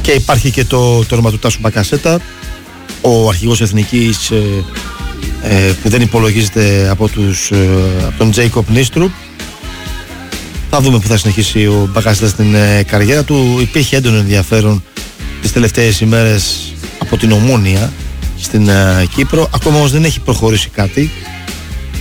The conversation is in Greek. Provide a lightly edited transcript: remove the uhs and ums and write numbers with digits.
Και υπάρχει και το όνομα του Τάσου Μπακασέτα, ο αρχηγός εθνικής, που δεν υπολογίζεται από τον Τζέικοπ Νίστρουπ. Θα δούμε που θα συνεχίσει ο Μπακασέτα στην καριέρα του. Υπήρχε έντονο ενδιαφέρον τις τελευταίες ημέρες από την Ομόνοια στην Κύπρο. Ακόμα όμως δεν έχει προχωρήσει κάτι.